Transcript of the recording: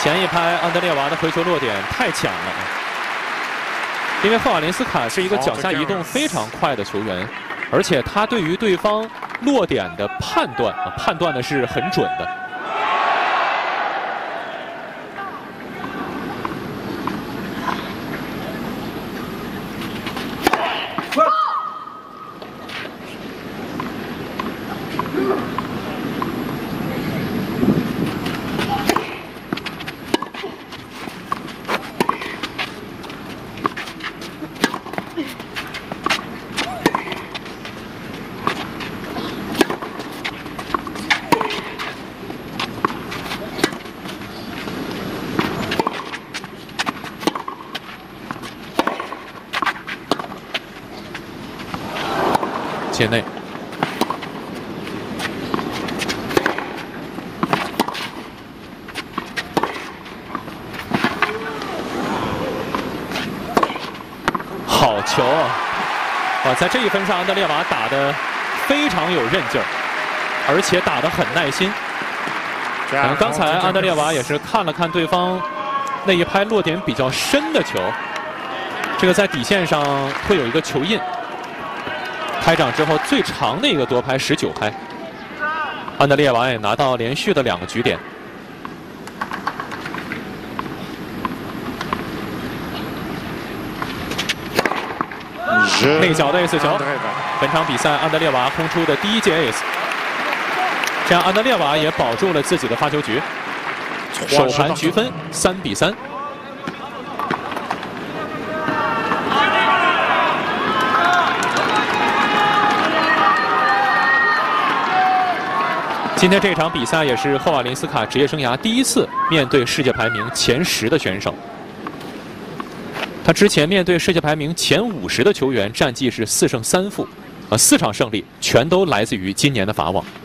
前一拍安德烈娃的回球落点太强了，因为霍瓦林斯卡是一个脚下移动非常快的球员，而且他对于对方落点的判断的是很准的。界内，好球啊！在这一分上，安德烈娃打得非常有韧劲儿，而且打得很耐心。刚才安德烈娃也是看了看对方那一拍落点比较深的球，这个在底线上会有一个球印。开掌之后最长的一个多拍19拍，安德烈娃也拿到连续的2个局点。内角的 ace 球，本场比赛安德烈娃轰出的第1节 ace， 这样安德烈娃也保住了自己的发球局，首盘局分3比3。今天这场比赛也是霍瓦林斯卡职业生涯第一次面对世界排名前10的选手。他之前面对世界排名前50的球员，战绩是4胜3负，4场胜利全都来自于今年的法网。